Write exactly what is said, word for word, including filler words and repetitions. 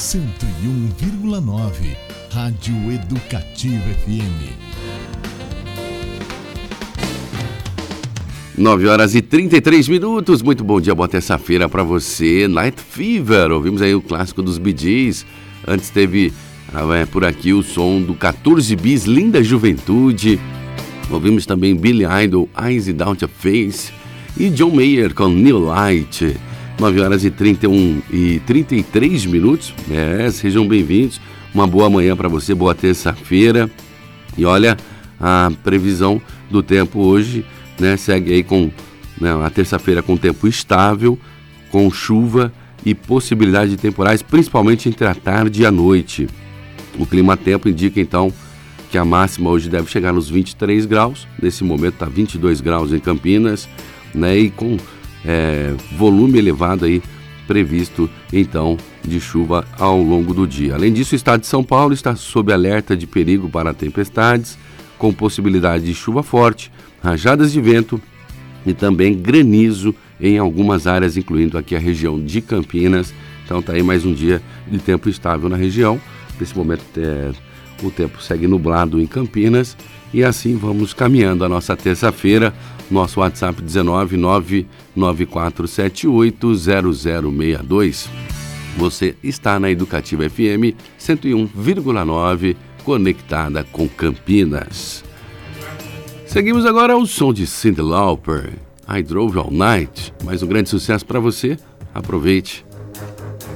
cento e um vírgula nove, Rádio Educativa F M. nove horas e trinta e três minutos, muito bom dia, boa terça-feira para você. Night Fever, ouvimos aí o clássico dos Bee Gees. Antes teve é, por aqui o som do quatorze Bis, Linda Juventude. Ouvimos também Billy Idol, Eyes Without a Face. E John Mayer com New Light. nove horas e trinta e um e trinta e três minutos. É, sejam bem-vindos. Uma boa manhã para você, boa terça-feira. E olha, a previsão do tempo hoje, né, segue aí com, né, a terça-feira com tempo estável, com chuva e possibilidade de temporais, principalmente entre a tarde e a noite. O clima-tempo indica então que a máxima hoje deve chegar nos vinte e três graus. Nesse momento está vinte e dois graus em Campinas, né, e com é, volume elevado aí previsto então de chuva ao longo do dia. Além disso, o estado de São Paulo está sob alerta de perigo para tempestades, com possibilidade de chuva forte, rajadas de vento e também granizo em algumas áreas, incluindo aqui a região de Campinas. Então está aí mais um dia de tempo estável na região. Nesse momento é, o tempo segue nublado em Campinas e assim vamos caminhando a nossa terça-feira. Nosso WhatsApp dezenove nove nove quatro sete oito zero zero seis dois. Você está na Educativa F M cento e um vírgula nove, conectada com Campinas. Seguimos agora ao som de Cyndi Lauper, I Drove All Night. Mais um grande sucesso para você. Aproveite.